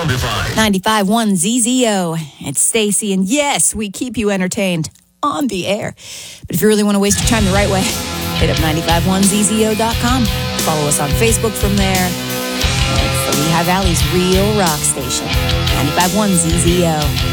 Soundify. 95.1 ZZO. It's Stacy, and yes, we keep you entertained on the air. But if you really want to waste your time the right way, hit up 951ZZO.com. Follow us on Facebook from there. It's the Lehigh Valley's real rock station. 95.1 ZZO.